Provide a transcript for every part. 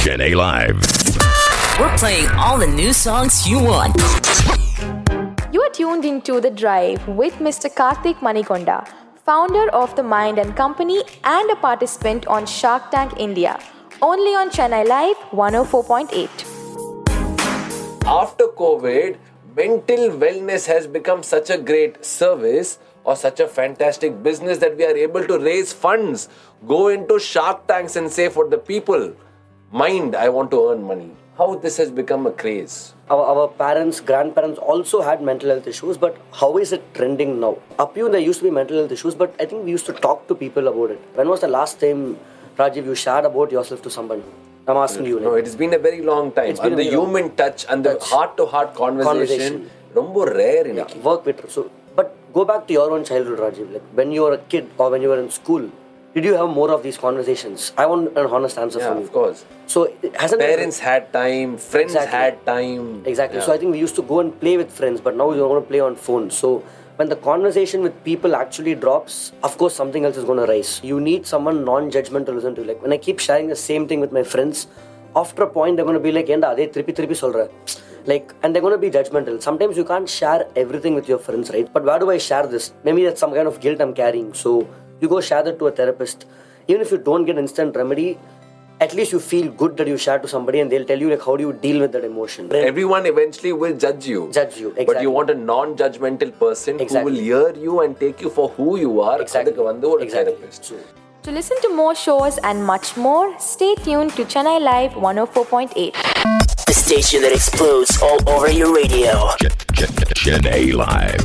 Chennai Live. We're playing all the new songs you want. You are tuned into The Drive with Mr. Karthik Manikonda, founder of The Mind and Company and a participant on Shark Tank India, only on Chennai Live 104.8. After COVID, mental wellness has become such a great service or such a fantastic business that we are able to raise funds, go into Shark Tanks and say for the people, mind, I want to earn money. How this has become a craze. Our parents, grandparents also had mental health issues, but how is it trending now? Up here there used to be mental health issues, but I think we used to talk to people about it. When was the last time, Rajiv, you shared about yourself to somebody? I'm asking you. No, it has been a very long time. And the human touch and the heart-to-heart conversation, rombo rare inaki. Work with. So, but go back to your own childhood, Rajiv. Like when you were a kid or when you were in school, did you have more of these conversations? I want an honest answer from you. Yeah, of course. So hasn't parents had time, friends had time. Exactly. Yeah. So I think we used to go and play with friends, but now you're going to play on phones. So when the conversation with people actually drops, of course something else is going to rise. You need someone non-judgmental to listen to. Like when I keep sharing the same thing with my friends, after a point they're going to be like, "Enda, ade tripi solra." Like, and they're going to be judgmental. Sometimes you can't share everything with your friends, right? But where do I share this? Maybe that's some kind of guilt I'm carrying. So you go share that to a therapist. Even if you don't get instant remedy, at least you feel good that you share to somebody and they'll tell you like how do you deal with that emotion. Everyone eventually will judge you. Exactly. But you want a non-judgmental person who will hear you and take you for who you are. Exactly. Therapist. To listen to more shows and much more, stay tuned to Chennai Live 104.8. The station that explodes all over your radio. Chennai Live.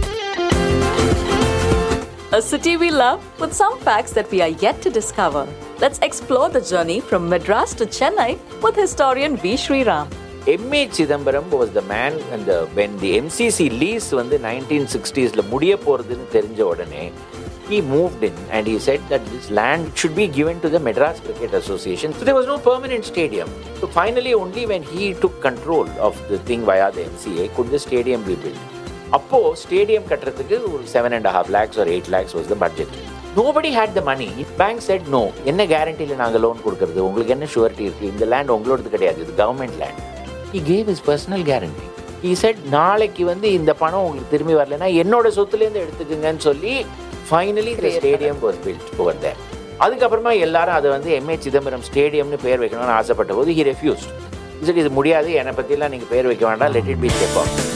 A city we love with some facts that we are yet to discover. Let's explore the journey from Madras to Chennai with historian V. Sriram. M.A. Chidambaram was the man when the MCC lease வந்து 1960s முடிய போறதுன்னு தெரிஞ்ச உடனே he moved in and he said that this land should be given to the Madras Cricket Association. So there was no permanent stadium. So finally only when he took control of the thing via the MCA could the stadium be built. அப்போ stadium கட்டுறதுக்கு ஒரு 7.5 lakhs or 8 lakhs was the budget. Nobody had the money. Bank said no. என்ன கேரண்டியில் நாங்கள் loan கொடுக்கறது, உங்களுக்கு என்ன surety இருக்கு, இந்த லேண்ட் உங்களோடது கிடையாது, இது government land. He gave his personal guarantee. He said நாளைக்கு வந்து இந்த பணம் உங்களுக்கு திரும்பி வரலன்னா என்னோட சொத்துலேருந்து எடுத்துக்குங்கன்னு சொல்லி finally the stadium was built over there. அதுக்கப்புறமா எல்லாரும் அதை வந்து M.A. சிதம்பரம் ஸ்டேடியம்னு பேர் வைக்கணும்னு ஆசைப்பட்ட போது he refused. He said இது முடியாது, என்னை பற்றிலாம் நீங்கள் பேர் வைக்க வேண்டாம், let it be check off.